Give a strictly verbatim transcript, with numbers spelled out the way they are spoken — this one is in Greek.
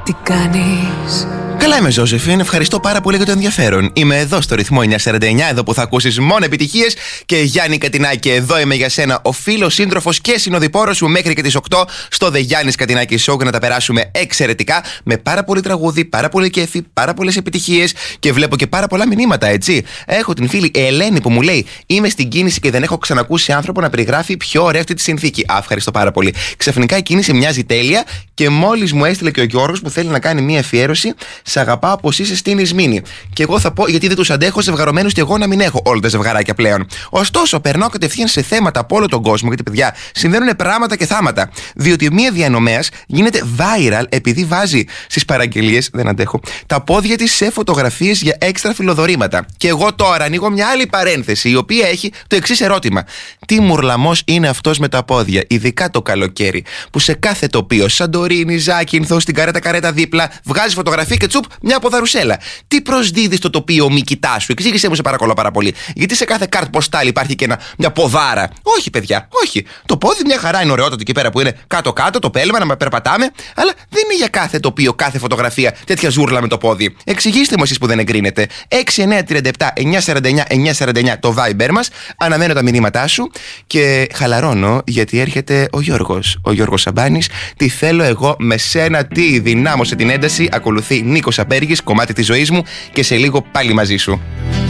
Τι κάνεις? Καλά είμαι, Ζώζεφιν. Ευχαριστώ πάρα πολύ για το ενδιαφέρον. Είμαι εδώ στο ρυθμό εννιακόσια σαράντα εννιά, εδώ που θα ακούσεις μόνο επιτυχίες. Και Γιάννη Κατινάκη, εδώ είμαι για σένα, ο φίλος, σύντροφος και συνοδοιπόρος σου μέχρι και τις οκτώ στο The Γιάννης Κατινάκη Show, και να τα περάσουμε εξαιρετικά με πάρα πολύ τραγούδι, πάρα πολύ κέφι, πάρα πολλές επιτυχίες. Και βλέπω και πάρα πολλά μηνύματα, έτσι. Έχω την φίλη Ελένη που μου λέει: είμαι στην κίνηση και δεν έχω ξανακούσει άνθρωπο να περιγράφει πιο ωραία αυτή τη συνθήκη. Α, ευχαριστώ πάρα πολύ. Ξαφνικά η κίνηση μοιάζει τέλεια και μόλις μου έστειλε και ο Γιώργος που θέλει να κάνει μία αφιέρωση. Σ' αγαπάω πως είσαι στην Ισμήνη. Και εγώ θα πω γιατί δεν τους αντέχω ζευγαρωμένους και εγώ να μην έχω όλα τα ζευγαράκια πλέον. Ωστόσο, περνάω κατευθείαν σε θέματα από όλο τον κόσμο, γιατί παιδιά συμβαίνουν πράγματα και θάματα. Διότι μία διανομέας γίνεται viral επειδή βάζει στις παραγγελίες, δεν αντέχω, τα πόδια της σε φωτογραφίες για έξτρα φιλοδορήματα. Και εγώ τώρα ανοίγω μια άλλη παρένθεση, η οποία έχει το εξής ερώτημα: τι μουρλαμός είναι αυτός με τα πόδια, ειδικά το καλοκαίρι, που σε κάθε τοπίο, Σαντορίνη, Ζάκυνθο, στην καρέτα καρέτα δίπλα, βγάζει φωτογραφία και τσουπ, μια ποδαρουσέλα. Τι προσδίδει στο τοπίο Μυκητά σου, εξήγησέ μου σε παρακαλώ πάρα πολύ. Γιατί σε κάθε καρτ ποστάλ υπάρχει και ένα, μια ποδάρα. Όχι, παιδιά, όχι. Το πόδι μια χαρά είναι ωραιότατο εκεί πέρα που είναι κάτω-κάτω, το πέλμα να περπατάμε, αλλά δεν είναι για κάθε τοπίο, κάθε φωτογραφία τέτοια ζούρλα με το πόδι. Εξηγήστε μου εσείς που δεν εγκρίνετε. έξι εννιά τρία επτά εννιακόσια σαράντα εννιά εννιακόσια σαράντα εννιά το Viber μας. Αναμένω τα μηνύματά σου και χαλαρώνω γιατί έρχεται ο Γιώργος. Ο Γιώργος Σαμπάνης. Τι θέλω εγώ με σένα, τι δυνάμωσε την ένταση. Ακολουθεί Νίκος Απέργης, κομμάτι της ζωής μου, και σε λίγο πάλι μαζί σου.